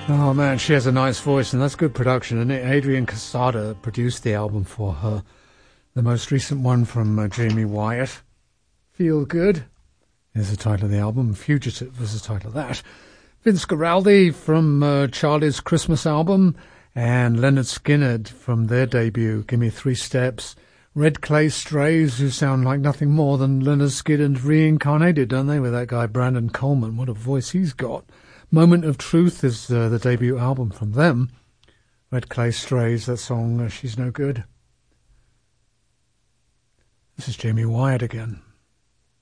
Oh man, she has a nice voice, and that's good production, isn't it? Adrian Casada produced the album for her. The most recent one from Jamie Wyatt, Feel Good, is the title of the album. Fugitive is the title of that. Vince Guaraldi from Charlie's Christmas album, and Leonard Skinner from their debut, Give Me Three Steps. Red Clay Strays, who sound like nothing more than Leonard Skinner reincarnated, don't they, with that guy Brandon Coleman. What a voice he's got. Moment of Truth is the debut album from them. Red Clay Strays, that song, She's No Good. This is Jamie Wyatt again.